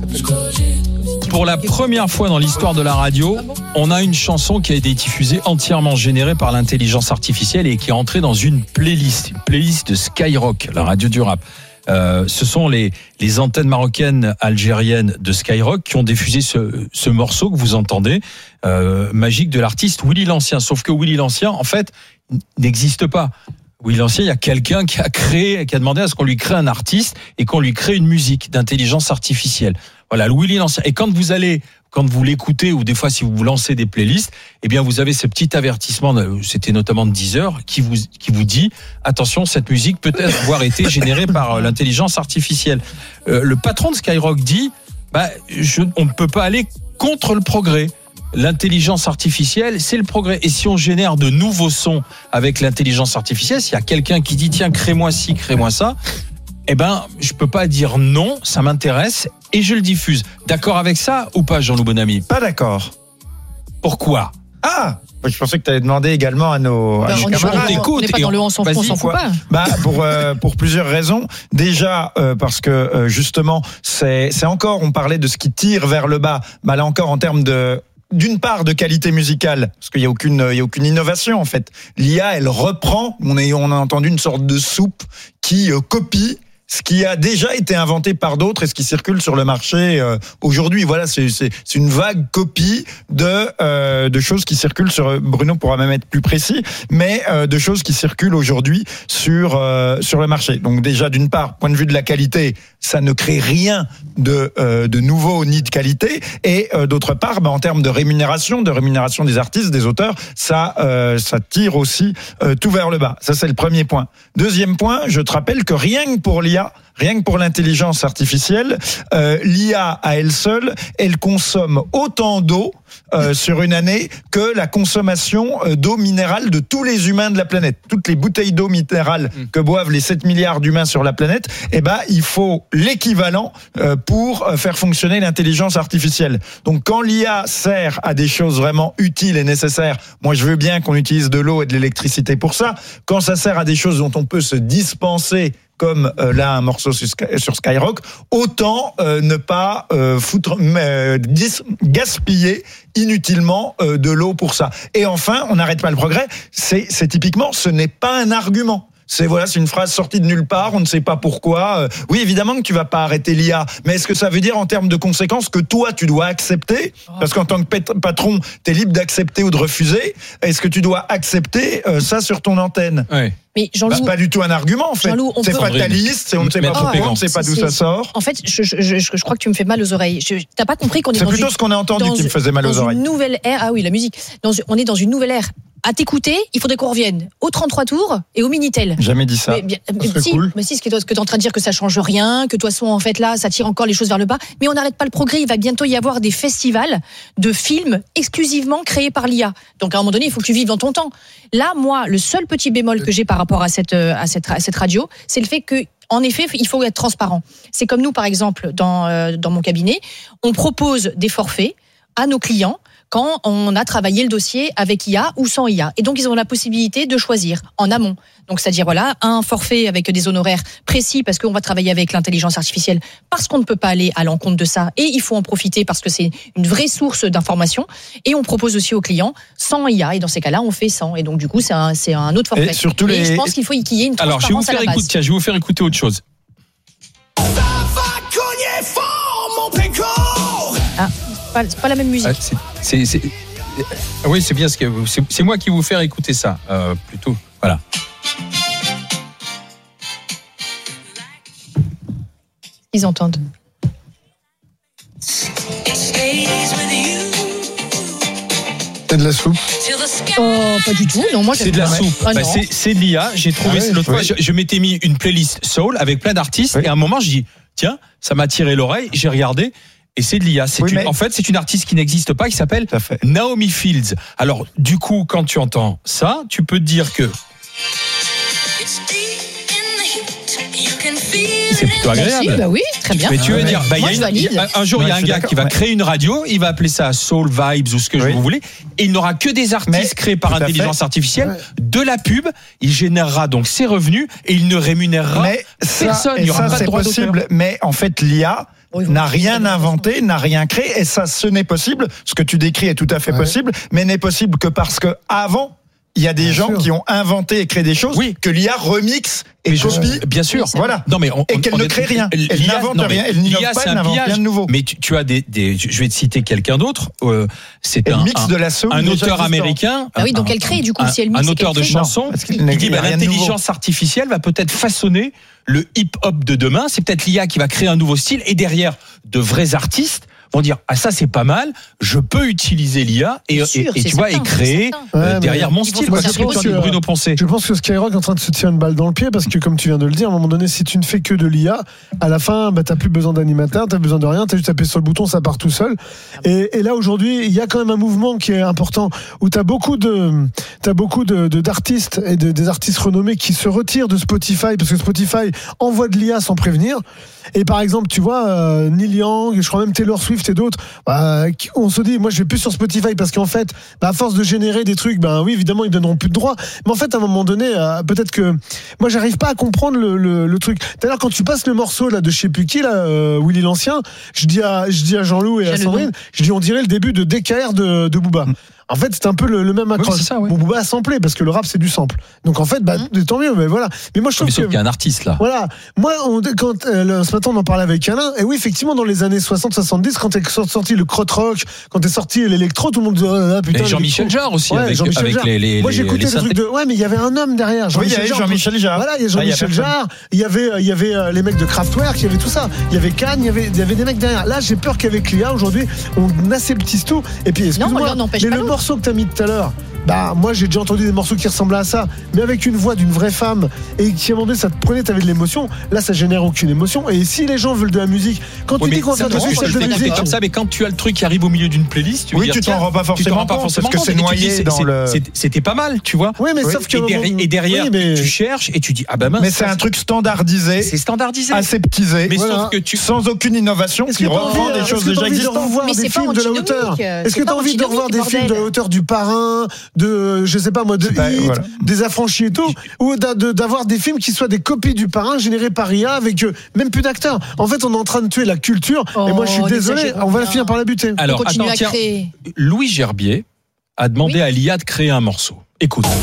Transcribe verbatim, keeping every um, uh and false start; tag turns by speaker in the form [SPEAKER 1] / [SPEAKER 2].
[SPEAKER 1] Pour la première fois dans l'histoire de la radio, on a une chanson qui a été diffusée entièrement générée par l'intelligence artificielle et qui est entrée dans une playlist, une playlist de Skyrock, la radio du rap. Euh, ce sont les, les antennes marocaines algériennes de Skyrock qui ont diffusé ce, ce morceau que vous entendez, euh, magique de l'artiste Willy l'Ancien. Sauf que Willy l'Ancien, en fait, n'existe pas. Willy l'Ancien, il y a quelqu'un qui a créé, qui a demandé à ce qu'on lui crée un artiste et qu'on lui crée une musique d'intelligence artificielle. Voilà, le Willy l'Ancien. Et quand vous allez, quand vous l'écoutez, ou des fois si vous lancez des playlists, eh bien vous avez ce petit avertissement, c'était notamment de Deezer, qui vous qui vous dit attention, cette musique peut être avoir été générée par l'intelligence artificielle. Euh, le patron de Skyrock dit, bah, je, on ne peut pas aller contre le progrès. L'intelligence artificielle, c'est le progrès. Et si on génère de nouveaux sons avec l'intelligence artificielle, s'il y a quelqu'un qui dit tiens, crée-moi ci, crée-moi ça, eh ben, je peux pas dire non, ça m'intéresse et je le diffuse. D'accord avec ça ou pas, Jean-Loup Bonamy ?
[SPEAKER 2] Pas d'accord.
[SPEAKER 1] Pourquoi ?
[SPEAKER 2] Ah, je pensais que tu allais demander également à nos, à
[SPEAKER 3] bah,
[SPEAKER 2] nos
[SPEAKER 3] on
[SPEAKER 2] camarades.
[SPEAKER 3] Est pas, on n'est pas dans le on s'en fout, on s'en fout pas.
[SPEAKER 2] Bah pour euh, pour plusieurs raisons. Déjà euh, parce que euh, justement c'est c'est encore, on parlait de ce qui tire vers le bas. Bah là encore en termes de d'une part de qualité musicale, parce qu'il y a aucune, il y a aucune innovation en fait. L'I A, elle reprend. On a, on a entendu une sorte de soupe qui euh, copie ce qui a déjà été inventé par d'autres et ce qui circule sur le marché euh, aujourd'hui. Voilà, c'est, c'est, c'est une vague copie de euh, de choses qui circulent sur. Bruno pourra même être plus précis, mais euh, de choses qui circulent aujourd'hui sur euh, sur le marché. Donc déjà, d'une part, point de vue de la qualité, ça ne crée rien de euh, de nouveau ni de qualité, et euh, d'autre part, bah, en termes de rémunération, de rémunération des artistes, des auteurs, ça euh, ça tire aussi euh, tout vers le bas. Ça, c'est le premier point. Deuxième point, je te rappelle que rien que pour l'I A, rien que pour l'intelligence artificielle, euh, l'I A à elle seule, elle consomme autant d'eau euh, sur une année que la consommation euh, d'eau minérale de tous les humains de la planète. Toutes les bouteilles d'eau minérale que boivent les sept milliards d'humains sur la planète, eh ben, il faut l'équivalent euh, pour faire fonctionner l'intelligence artificielle. Donc quand l'I A sert à des choses vraiment utiles et nécessaires, moi je veux bien qu'on utilise de l'eau et de l'électricité pour ça. Quand ça sert à des choses dont on peut se dispenser, comme euh, là un morceau sur, Sky, sur Skyrock, autant euh, ne pas euh, foutre, euh, dis, gaspiller inutilement euh, de l'eau pour ça. Et enfin, on n'arrête pas le progrès, c'est, c'est typiquement, ce n'est pas un argument. C'est voilà, c'est une phrase sortie de nulle part, on ne sait pas pourquoi. Euh, oui, évidemment que tu vas pas arrêter l'I A, mais est-ce que ça veut dire en termes de conséquences que toi tu dois accepter ? Parce qu'en tant que patron, tu es libre d'accepter ou de refuser. Est-ce que tu dois accepter euh, ça sur ton antenne ?
[SPEAKER 1] Ouais.
[SPEAKER 3] Mais Jean-Loup,
[SPEAKER 2] c'est pas du tout un argument en fait.
[SPEAKER 3] C'est
[SPEAKER 2] fataliste, c'est on ne sait pas pourquoi, on ne sait pas d'où ça sort.
[SPEAKER 3] En fait, je, je, je, je crois que tu me fais mal aux oreilles. Je, t'as pas compris qu'on est
[SPEAKER 2] c'est
[SPEAKER 3] dans
[SPEAKER 2] plutôt
[SPEAKER 3] une,
[SPEAKER 2] ce qu'on a entendu qui me faisait mal aux oreilles.
[SPEAKER 3] Une nouvelle ère. Ah oui, la musique. Dans, on est dans une nouvelle ère. À t'écouter, il faudrait qu'on revienne au trente-trois tours et au Minitel.
[SPEAKER 2] Jamais dit ça.
[SPEAKER 3] Mais, bien, mais si, cool. mais si, ce que tu es en train de dire que ça change rien, que de toute façon, en fait, là, ça tire encore les choses vers le bas. Mais on n'arrête pas le progrès. Il va bientôt y avoir des festivals de films exclusivement créés par l'I A. Donc, à un moment donné, il faut que tu vives dans ton temps. Là, moi, le seul petit bémol que j'ai par rapport à cette, à cette, à cette radio, c'est le fait que, en effet, il faut être transparent. C'est comme nous, par exemple, dans, euh, dans mon cabinet, on propose des forfaits à nos clients quand on a travaillé le dossier avec I A ou sans I A. Et donc, ils ont la possibilité de choisir en amont. Donc, c'est-à-dire, voilà, un forfait avec des honoraires précis parce qu'on va travailler avec l'intelligence artificielle, parce qu'on ne peut pas aller à l'encontre de ça. Et il faut en profiter parce que c'est une vraie source d'information. Et on propose aussi aux clients sans I A. Et dans ces cas-là, on fait sans. Et donc, du coup, c'est un, c'est un autre forfait.
[SPEAKER 2] Et, surtout
[SPEAKER 3] et
[SPEAKER 2] les...
[SPEAKER 3] je pense qu'il faut qu'il y ait une transparence.
[SPEAKER 1] Alors, je vais vous faire
[SPEAKER 3] à la
[SPEAKER 1] écouter,
[SPEAKER 3] base.
[SPEAKER 1] tiens, je vais vous faire écouter autre chose.
[SPEAKER 4] Ça va cogner fort, mon pécor.
[SPEAKER 3] Ah, c'est pas, c'est pas la même musique.
[SPEAKER 1] Ah, c'est, c'est, c'est, oui, c'est bien ce que c'est, c'est moi qui vais vous faire écouter ça, euh, plutôt. Voilà.
[SPEAKER 3] Ils entendent.
[SPEAKER 5] C'est de la soupe.
[SPEAKER 3] Oh, pas du tout. Non, moi,
[SPEAKER 1] C'est de la soupe.
[SPEAKER 3] Ah,
[SPEAKER 1] bah,
[SPEAKER 3] non.
[SPEAKER 1] c'est, c'est de l'I A. J'ai trouvé
[SPEAKER 5] Ah oui,
[SPEAKER 1] l'autre
[SPEAKER 5] oui.
[SPEAKER 1] fois, je, je m'étais mis une playlist soul avec plein d'artistes
[SPEAKER 2] Oui.
[SPEAKER 1] et à un moment, je dis tiens, ça m'a tiré l'oreille. J'ai regardé. Et c'est de l'I A. C'est
[SPEAKER 2] Oui,
[SPEAKER 1] une,
[SPEAKER 2] mais...
[SPEAKER 1] En fait, c'est une artiste qui n'existe pas, qui s'appelle
[SPEAKER 2] Tout à fait.
[SPEAKER 1] Naomi Fields. Alors, du coup, quand tu entends ça, tu peux te dire que c'est plutôt agréable.
[SPEAKER 3] Merci, bah oui, très bien.
[SPEAKER 1] Mais tu veux
[SPEAKER 2] Ah,
[SPEAKER 1] dire, bah, il y
[SPEAKER 3] Moi,
[SPEAKER 1] a
[SPEAKER 3] je
[SPEAKER 1] une-
[SPEAKER 3] valide.
[SPEAKER 1] il y a- un jour, il y a
[SPEAKER 2] Ouais,
[SPEAKER 1] un
[SPEAKER 2] je suis
[SPEAKER 1] gars
[SPEAKER 2] d'accord,
[SPEAKER 1] qui va
[SPEAKER 2] ouais.
[SPEAKER 1] créer une radio, il va appeler ça Soul Vibes ou ce que
[SPEAKER 2] Oui.
[SPEAKER 1] vous voulez, et il n'aura que des artistes
[SPEAKER 2] Mais,
[SPEAKER 1] créés par
[SPEAKER 2] tout à
[SPEAKER 1] intelligence
[SPEAKER 2] fait.
[SPEAKER 1] artificielle,
[SPEAKER 5] Ouais.
[SPEAKER 1] de la pub, il générera donc ses revenus et il ne rémunérera
[SPEAKER 2] Mais ça,
[SPEAKER 1] personne. Il
[SPEAKER 2] et
[SPEAKER 1] n'y aura
[SPEAKER 2] ça,
[SPEAKER 1] pas de
[SPEAKER 2] c'est
[SPEAKER 1] droit d'auteur.
[SPEAKER 2] possible. Mais en fait, l'I A,
[SPEAKER 3] Oui,
[SPEAKER 2] n'a
[SPEAKER 3] oui,
[SPEAKER 2] rien
[SPEAKER 3] oui,
[SPEAKER 2] inventé, n'a rien créé, et ça, ce n'est possible. Ce que tu décris est tout à fait
[SPEAKER 5] Ouais.
[SPEAKER 2] possible, mais n'est possible que parce que avant, il y a des
[SPEAKER 5] Bien
[SPEAKER 2] gens
[SPEAKER 5] sûr.
[SPEAKER 2] qui ont inventé et créé des choses
[SPEAKER 1] Oui.
[SPEAKER 2] que l'I A remixe et
[SPEAKER 1] Mais je-
[SPEAKER 2] copie.
[SPEAKER 1] bien sûr.
[SPEAKER 3] Oui, c'est
[SPEAKER 2] Voilà.
[SPEAKER 1] Non mais on,
[SPEAKER 2] Et
[SPEAKER 1] on-
[SPEAKER 2] qu'elle
[SPEAKER 1] on
[SPEAKER 2] ne
[SPEAKER 1] est-
[SPEAKER 2] crée rien. Elle
[SPEAKER 1] l'I A
[SPEAKER 2] n'invente
[SPEAKER 1] non, mais
[SPEAKER 2] rien. Elle n'innove
[SPEAKER 1] l'I A,
[SPEAKER 2] pas,
[SPEAKER 1] c'est
[SPEAKER 2] elle
[SPEAKER 1] un
[SPEAKER 2] n'invente
[SPEAKER 1] pillage.
[SPEAKER 2] rien de nouveau.
[SPEAKER 1] Mais tu, tu as des, des, je vais te citer quelqu'un d'autre. Euh, c'est
[SPEAKER 2] Elle
[SPEAKER 1] un,
[SPEAKER 2] mixe
[SPEAKER 1] un,
[SPEAKER 2] de la soul
[SPEAKER 1] un
[SPEAKER 2] déjà
[SPEAKER 1] auteur
[SPEAKER 2] existante.
[SPEAKER 1] américain.
[SPEAKER 3] Ah oui, donc
[SPEAKER 1] un-
[SPEAKER 3] elle crée, du coup,
[SPEAKER 1] un,
[SPEAKER 3] si elle
[SPEAKER 1] un
[SPEAKER 3] mixe,
[SPEAKER 1] auteur
[SPEAKER 3] elle
[SPEAKER 1] de
[SPEAKER 3] crée.
[SPEAKER 1] chansons.
[SPEAKER 2] Non, parce qu'il
[SPEAKER 1] Il
[SPEAKER 2] n'y a
[SPEAKER 1] dit bah,
[SPEAKER 2] rien de nouveau.
[SPEAKER 1] l'intelligence artificielle va peut-être façonner le hip-hop de demain. C'est peut-être l'I A qui va créer un nouveau style. Et derrière, de vrais artistes vont dire ah ça c'est pas mal. Je peux utiliser l'I A et,
[SPEAKER 3] Bien
[SPEAKER 1] et,
[SPEAKER 3] sûr,
[SPEAKER 1] et
[SPEAKER 3] c'est
[SPEAKER 1] tu vois et
[SPEAKER 3] certain,
[SPEAKER 1] créer
[SPEAKER 3] c'est certain.
[SPEAKER 1] euh,
[SPEAKER 5] Ouais, mais
[SPEAKER 1] derrière mon
[SPEAKER 3] ils vont
[SPEAKER 1] style.
[SPEAKER 3] se
[SPEAKER 1] Quoi,
[SPEAKER 3] faire
[SPEAKER 1] qu'est-ce que
[SPEAKER 3] possible.
[SPEAKER 1] tu dis, Bruno Poncet?
[SPEAKER 5] Je pense que Skyrock est en train de se tirer une balle dans le pied parce que, comme tu viens de le dire, à un moment donné, si tu ne fais que de l'I A, à la fin, bah, t'as plus besoin d'animateur, t'as besoin de rien, t'as juste appuyé sur le bouton, ça part tout seul. Et, et là, aujourd'hui, il y a quand même un mouvement qui est important où t'as beaucoup de, t'as beaucoup de, de- d'artistes et de, des artistes renommés qui se retirent de Spotify parce que Spotify envoie de l'I A sans prévenir. Et par exemple, tu vois, euh, Neil Young, je crois même Taylor Swift et d'autres, bah, qui- on se dit, moi, je vais plus sur Spotify parce qu'en fait, bah, à force de générer des trucs, ben oui, évidemment, ils donneront plus de droits. Mais en fait, à un moment donné, euh, peut-être que moi, j'arrive pas à comprendre le, le, le truc. Tout à l'heure, quand tu passes le morceau là de je sais plus qui là, euh, Willy l'Ancien, je dis à, je dis à Jean-Loup et à
[SPEAKER 3] Jean-Loup.
[SPEAKER 5] Sandrine, je dis on dirait le début de D K R de, de Booba. En fait, c'est un peu le, le même accroche.
[SPEAKER 1] c'est ça, ouais.
[SPEAKER 5] Bon, Booba a samplé parce que le rap c'est du sample. Donc en fait, bah, tant mieux. Mais voilà. Mais moi, je
[SPEAKER 1] Mais
[SPEAKER 5] trouve
[SPEAKER 1] sauf
[SPEAKER 5] que
[SPEAKER 1] qu'il y a un artiste là.
[SPEAKER 5] voilà, moi, on, quand, euh, le- ce matin, on en parlait avec Alain, et oui, effectivement, dans les années soixante soixante-dix, quand est sorti le krautrock, quand est sorti l'électro, tout le monde disait, ah, putain.
[SPEAKER 1] Et Jean-Michel
[SPEAKER 5] l'électro.
[SPEAKER 1] Jarre aussi
[SPEAKER 5] Ouais,
[SPEAKER 1] avec,
[SPEAKER 5] Jean-Michel
[SPEAKER 1] avec
[SPEAKER 5] Jarre.
[SPEAKER 1] les, les,
[SPEAKER 5] Moi,
[SPEAKER 1] les-
[SPEAKER 5] j'écoutais
[SPEAKER 1] les
[SPEAKER 5] des trucs
[SPEAKER 1] synthés.
[SPEAKER 5] de, ouais, mais il y avait un homme derrière.
[SPEAKER 2] Oui, il y avait
[SPEAKER 5] Jarre.
[SPEAKER 2] Jean-Michel Jarre.
[SPEAKER 5] Voilà, il y a
[SPEAKER 2] Ah, il y a
[SPEAKER 5] Jean-Michel
[SPEAKER 2] personne.
[SPEAKER 5] Jarre, il y avait, il y avait euh, les mecs de Kraftwerk, il y avait tout ça. Il y avait Cannes, il y avait, il y avait des mecs derrière. Là, j'ai peur qu'avec l'I A, aujourd'hui, on aseptisse tout. Et puis, excuse-moi,
[SPEAKER 3] l'un n'empêche
[SPEAKER 5] mais
[SPEAKER 3] pas
[SPEAKER 5] le
[SPEAKER 3] l'autre.
[SPEAKER 5] morceau que t'as mis tout à l'heure, bah, moi, j'ai déjà entendu des morceaux qui ressemblaient à ça, mais avec une voix d'une vraie femme, et qui, à un moment donné, ça te prenait, t'avais de l'émotion. Là, ça génère aucune émotion. Et si les gens veulent de la musique, quand
[SPEAKER 1] Ouais,
[SPEAKER 5] tu
[SPEAKER 1] mais
[SPEAKER 5] dis qu'on va
[SPEAKER 1] ça,
[SPEAKER 5] faire de la
[SPEAKER 1] parce que
[SPEAKER 5] musique,
[SPEAKER 1] je
[SPEAKER 5] de
[SPEAKER 1] le
[SPEAKER 5] la
[SPEAKER 1] fais
[SPEAKER 5] musique.
[SPEAKER 1] comme ça, mais quand tu as le truc qui arrive au milieu d'une playlist, tu veux
[SPEAKER 2] Oui,
[SPEAKER 1] dire,
[SPEAKER 2] tu t'en
[SPEAKER 1] tiens,
[SPEAKER 2] rends pas
[SPEAKER 1] tu t'en
[SPEAKER 2] forcément
[SPEAKER 1] rends pas
[SPEAKER 2] compte,
[SPEAKER 1] forcément
[SPEAKER 2] parce que
[SPEAKER 1] compte,
[SPEAKER 2] c'est
[SPEAKER 1] et tu dis,
[SPEAKER 2] noyé
[SPEAKER 1] c'est-
[SPEAKER 2] dans
[SPEAKER 1] c'est-
[SPEAKER 2] le-
[SPEAKER 1] c'est- C'était pas mal, tu vois.
[SPEAKER 5] Oui, mais
[SPEAKER 2] Oui.
[SPEAKER 5] sauf que.
[SPEAKER 1] Et, derrière, et derrière,
[SPEAKER 5] Oui, mais-
[SPEAKER 1] tu cherches et tu dis ah bah mince.
[SPEAKER 2] Mais c'est un truc standardisé,
[SPEAKER 1] c'est standardisé.
[SPEAKER 2] aseptisé,
[SPEAKER 1] Mais
[SPEAKER 5] Voilà.
[SPEAKER 1] sauf que tu
[SPEAKER 2] sans aucune innovation,
[SPEAKER 5] Est-ce
[SPEAKER 2] qui
[SPEAKER 5] que t'as
[SPEAKER 2] reprend
[SPEAKER 5] envie,
[SPEAKER 2] des
[SPEAKER 5] est-ce
[SPEAKER 2] choses
[SPEAKER 5] que t'as
[SPEAKER 2] déjà
[SPEAKER 5] envie de
[SPEAKER 2] existantes.
[SPEAKER 5] revoir
[SPEAKER 3] Mais
[SPEAKER 5] des
[SPEAKER 3] c'est pas
[SPEAKER 5] films de la
[SPEAKER 3] antinomique,
[SPEAKER 5] hauteur
[SPEAKER 3] euh,
[SPEAKER 5] Est-ce
[SPEAKER 3] c'est
[SPEAKER 5] que
[SPEAKER 3] pas
[SPEAKER 5] t'as envie de revoir des
[SPEAKER 3] antinomique,
[SPEAKER 5] films de la
[SPEAKER 3] bordel.
[SPEAKER 5] hauteur du Parrain, de je sais pas moi, de
[SPEAKER 2] Bah,
[SPEAKER 5] Hit,
[SPEAKER 2] voilà.
[SPEAKER 5] des Affranchis et tout, ou d'a- de- d'avoir des films qui soient des copies du Parrain générés par I A avec euh, même plus d'acteurs. En fait, on est en train de tuer la culture. et moi, je suis
[SPEAKER 3] Oh,
[SPEAKER 5] désolé,
[SPEAKER 3] n'exagérons
[SPEAKER 5] on va
[SPEAKER 3] pas.
[SPEAKER 5] finir par la buter.
[SPEAKER 1] Alors
[SPEAKER 3] On continue
[SPEAKER 1] attends,
[SPEAKER 3] à
[SPEAKER 1] tiens,
[SPEAKER 3] créer.
[SPEAKER 1] Louis Gerbier a demandé
[SPEAKER 3] Oui.
[SPEAKER 1] à l'I A de créer un morceau. Écoute.